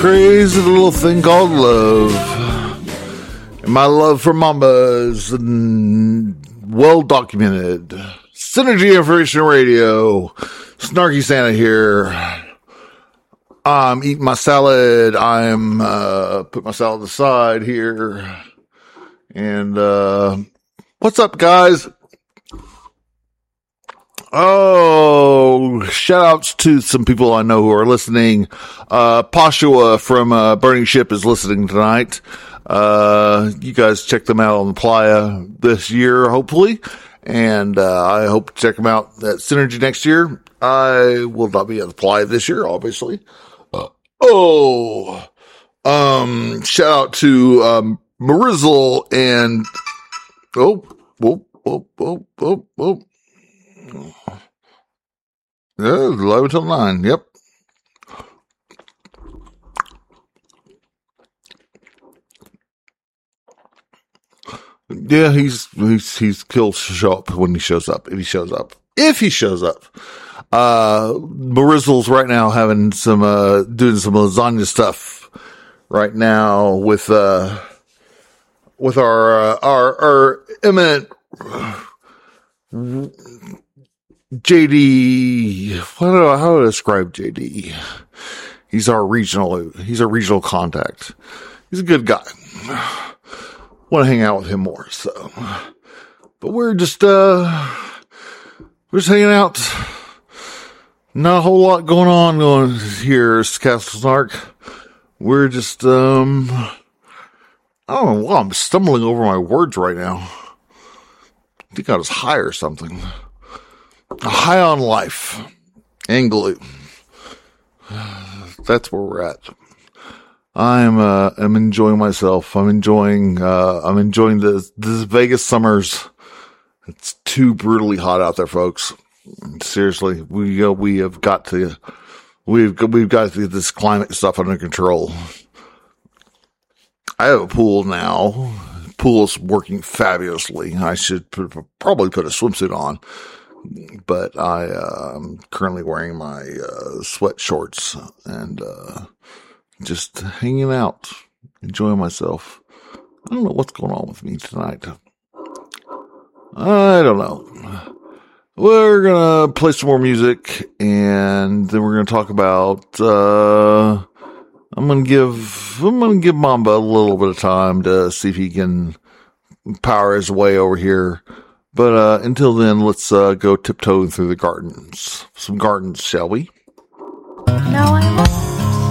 crazy little thing called love. And my love for Mamba is well documented. Synergy Information Radio. Snarky Santa here. I'm eating my salad. I'm put my salad aside here. And what's up, guys? Oh, shout outs to some people I know who are listening. Poshua from Burning Ship is listening tonight. You guys check them out on the Playa this year, hopefully. And I hope to check them out at Synergy next year. I will not be at the Playa this year, obviously. Shout out to Marizzle and yeah, 11 till 9. Yep. Yeah, he's he'll show up when he shows up. If he shows up. Marizzle's right now having some doing some lasagna stuff right now with our eminent JD. How to describe JD? He's a regional contact. He's a good guy. Want to hang out with him more, so. But we're just hanging out. Not a whole lot going here at Castle Snark. We're just, I don't know why I'm stumbling over my words right now. I think I was high or something. High on life and glue. That's where we're at. I'm enjoying myself. I'm enjoying this Vegas summers. It's too brutally hot out there, folks. Seriously, we've got to get this climate stuff under control. I have a pool now. The pool is working fabulously. I should probably put a swimsuit on, but I'm currently wearing my sweat shorts and just hanging out, enjoying myself. I don't know what's going on with me tonight. I don't know. We're gonna play some more music, and then we're gonna talk about. I'm gonna give Mamba a little bit of time to see if he can power his way over here. But until then, let's go tiptoeing through the gardens. Some gardens, shall we? No, I